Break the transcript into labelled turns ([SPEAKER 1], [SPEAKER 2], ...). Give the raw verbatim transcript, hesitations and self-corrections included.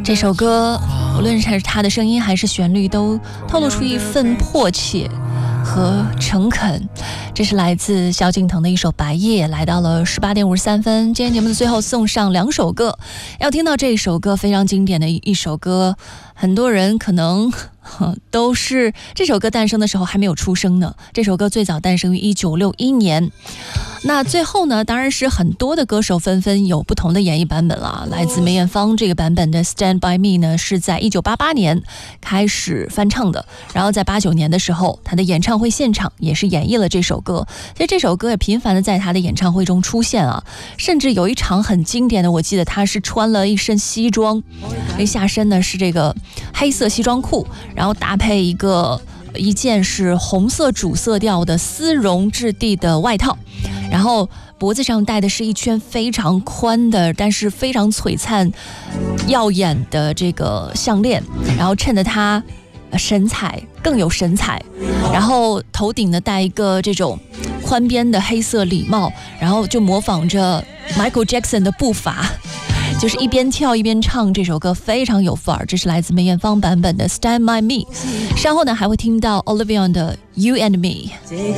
[SPEAKER 1] 这首歌无论是他的声音还是旋律都透露出一份迫切和诚恳。这是来自萧敬腾的一首《白夜》，来到了十八点五十三分。今天节目的最后送上两首歌，要听到这一首歌非常经典的一首歌，很多人可能都是这首歌诞生的时候还没有出生呢。这首歌最早诞生于一九六一年。那最后呢，当然是很多的歌手纷纷有不同的演绎版本了。来自梅艳芳这个版本的 Stand By Me 呢，是在一九八八年开始翻唱的，然后在八九年的时候，他的演唱会现场也是演绎了这首歌。其实这首歌也频繁的在他的演唱会中出现啊，甚至有一场很经典的，我记得他是穿了一身西装，下身呢是这个黑色西装裤，然后搭配一个一件是红色主色调的丝绒质地的外套，然后脖子上戴的是一圈非常宽的但是非常璀璨耀眼的这个项链，然后衬得他神采更有神采，然后头顶呢戴一个这种宽边的黑色礼帽，然后就模仿着 Michael Jackson 的步伐，就是一边跳一边唱这首歌，非常有范儿。这是来自梅艳芳版本的 Stand By Me。稍后呢还会听到 Olivia 的 You and Me。